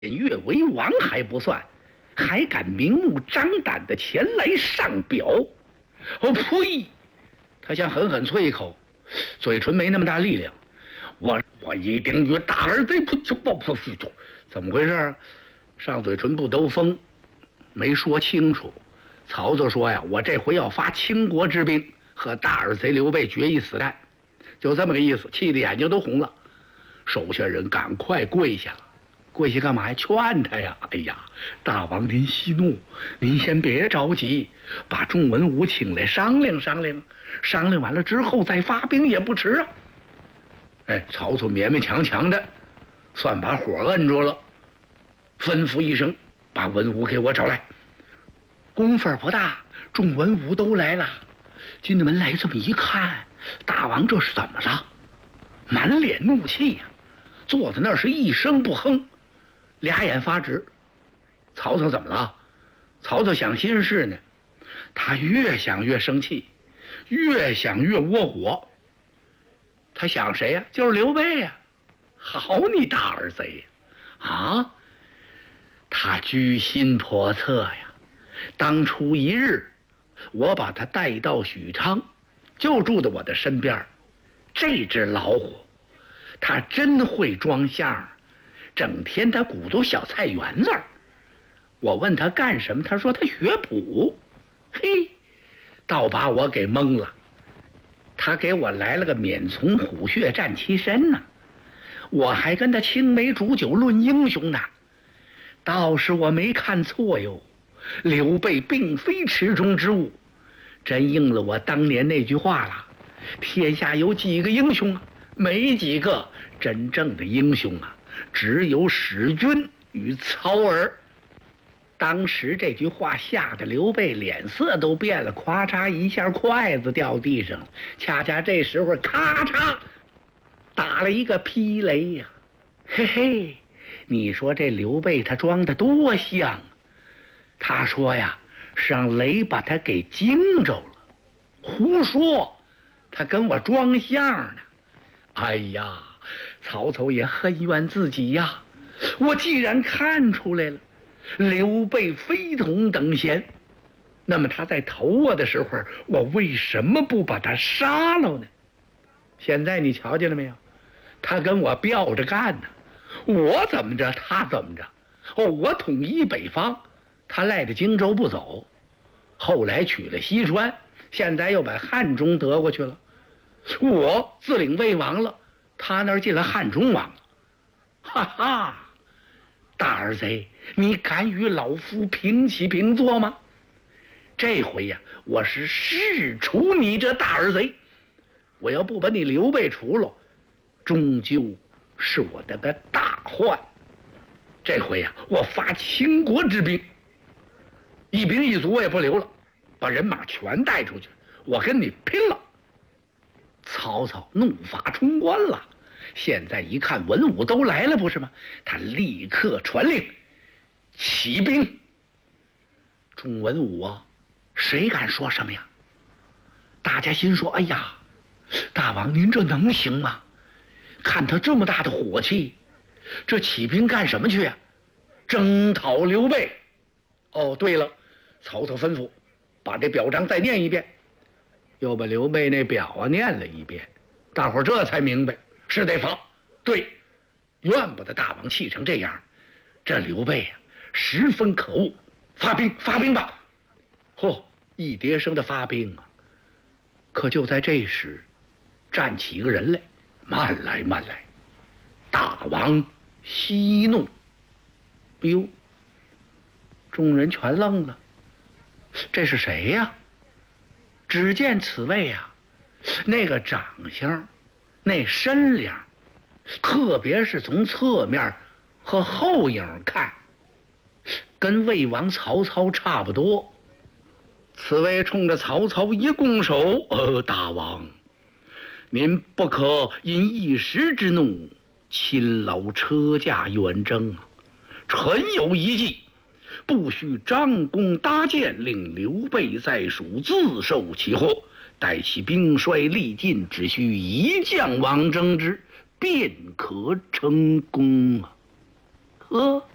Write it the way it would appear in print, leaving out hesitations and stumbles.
越为王还不算，还敢明目张胆的前来上表。哦呸！他想狠狠啐一口，嘴唇没那么大力量。我一定与大儿贼不就不不不，怎么回事？上嘴唇不兜风，没说清楚。曹操说呀，我这回要发倾国之兵，和大儿贼刘备决一死战，就这么个意思，气得眼睛都红了。手下人赶快跪下了，跪下干嘛呀？劝他呀！哎呀，大王您息怒，您先别着急，把众文武请来商量商量，商量完了之后再发兵也不迟啊。哎，曹操勉勉强强的，算把火摁住了，吩咐一声，把文武给我找来。功夫不大，众文武都来了。进门来这么一看，大王这是怎么了？满脸怒气呀，坐在那儿是一声不哼，俩眼发直。曹操怎么了？曹操想心事呢，他越想越生气，越想越窝火。他想谁呀？就是刘备呀！好你大儿贼呀！啊！他居心叵测呀！当初一日，我把他带到许昌，就住在我的身边。这只老虎，他真会装相，整天他鼓捣小菜园子。我问他干什么，他说他学谱。嘿，倒把我给蒙了。他给我来了个免从虎穴战其身呢，我还跟他青梅煮酒论英雄呢。倒是我没看错哟，刘备并非池中之物，真应了我当年那句话了：天下有几个英雄啊？没几个，真正的英雄啊，只有史君与操儿。当时这句话吓得刘备脸色都变了，咵嚓一下筷子掉地上了。恰恰这时候，咔嚓打了一个劈雷呀！嘿嘿，你说这刘备他装的多像啊！他说呀，是让雷把他给惊着了。胡说，他跟我装相呢。哎呀，曹操也恨怨自己呀！我既然看出来了，刘备非同等闲，那么他在投我的时候，我为什么不把他杀了呢？现在你瞧见了没有？他跟我吊着干呢，我怎么着他怎么着。哦，我统一北方，他赖着荆州不走，后来取了西川，现在又把汉中得过去了。我自领魏王了，他那儿进了汉中王了。哈哈，大儿贼，你敢与老夫平起平坐吗？这回呀，我是誓除你这大儿贼。我要不把你刘备除了，终究是我的个大患。这回呀，我发倾国之兵，一兵一卒我也不留了，把人马全带出去，我跟你拼了！曹操怒发冲冠了，现在一看文武都来了，不是吗？他立刻传令起兵。众文武啊，谁敢说什么呀？大家心说：哎呀，大王您这能行吗？看他这么大的火气，这起兵干什么去啊？征讨刘备。哦，对了，曹操吩咐把这表彰再念一遍，又把刘备那表啊念了一遍，大伙儿这才明白是得发。对，怨不得大王气成这样，这刘备啊十分可恶，发兵发兵吧！嚯，一叠声的发兵啊！可就在这时，站起一个人来，慢来慢来，大王息怒。哎呦，众人全愣了，这是谁呀？只见此位啊，那个长相，那身量，特别是从侧面和后影看，跟魏王曹操差不多。此位冲着曹操一拱手：大王，您不可因一时之怒亲劳车驾远征啊！臣有一计，不许张弓搭箭，令刘备在蜀自受其祸。待其兵衰力尽，只需一将王征之，便可成功啊！呵。